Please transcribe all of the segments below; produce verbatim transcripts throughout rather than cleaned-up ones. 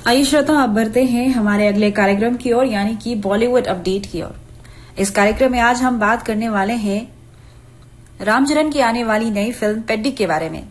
आइए श्रोता, आप बढ़ते हैं हमारे अगले कार्यक्रम की ओर, यानी कि बॉलीवुड अपडेट की ओर। इस कार्यक्रम में आज हम बात करने वाले हैं रामचरण की आने वाली नई फिल्म पेड्डी के बारे में।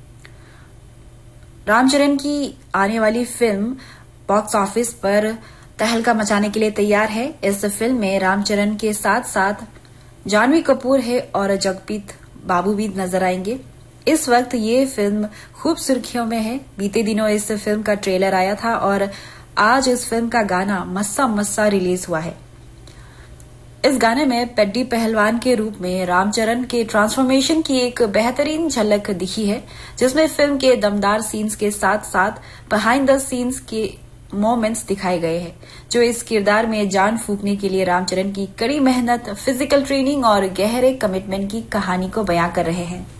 रामचरण की आने वाली फिल्म बॉक्स ऑफिस पर तहलका मचाने के लिए तैयार है। इस फिल्म में रामचरण के साथ साथ जानवी कपूर है और जगपीत बाबू भी नजर आएंगे। इस वक्त ये फिल्म खूब सुर्खियों में है। बीते दिनों इस फिल्म का ट्रेलर आया था और आज इस फिल्म का गाना मस्सा मस्सा रिलीज हुआ है। इस गाने में पेड्डी पहलवान के रूप में रामचरण के ट्रांसफॉर्मेशन की एक बेहतरीन झलक दिखी है, जिसमें फिल्म के दमदार सीन्स के साथ साथ बिहाइंड द सीन्स के मोमेंट्स दिखाए गए हैं, जो इस किरदार में जान फूंकने के लिए रामचरण की कड़ी मेहनत, फिजिकल ट्रेनिंग और गहरे कमिटमेंट की कहानी को बयां कर रहे हैं।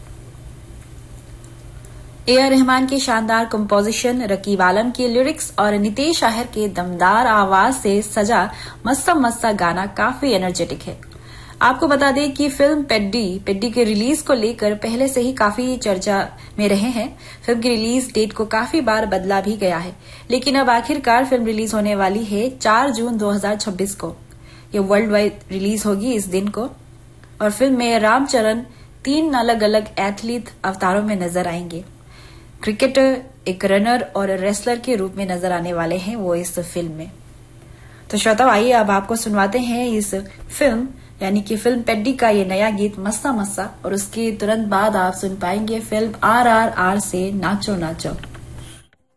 ए आर रहमान की शानदार कंपोजिशन, रकीब आलम के लिरिक्स और नितेश आहर के दमदार आवाज से सजा मस्सा मस्सा गाना काफी एनर्जेटिक है। आपको बता दें कि फिल्म पेड्डी पेड्डी के रिलीज को लेकर पहले से ही काफी चर्चा में रहे हैं। फिल्म की रिलीज डेट को काफी बार बदला भी गया है, लेकिन अब आखिरकार फिल्म रिलीज होने वाली है चार जून दो हज़ार छब्बीस को। ये वर्ल्ड वाइड रिलीज होगी इस दिन को। और फिल्म में रामचरण तीन अलग अलग एथलीट अवतारों में नजर आएंगे। क्रिकेटर, एक रनर और रेसलर के रूप में नजर आने वाले हैं वो इस फिल्म में। तो श्रोता, आइए अब आपको सुनवाते हैं इस फिल्म यानी कि फिल्म पेड्डी का ये नया गीत मस्सा मस्सा, और उसके तुरंत बाद आप सुन पाएंगे फिल्म आर आर आर से नाचो नाचो।